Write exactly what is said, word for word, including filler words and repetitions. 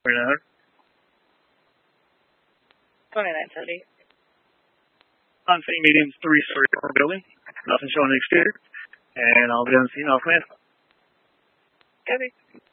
twenty-nine hundred. twenty-nine thirty. On scene mediums three story apartment building. Nothing showing the exterior. And I'll be on the scene off command. Copy.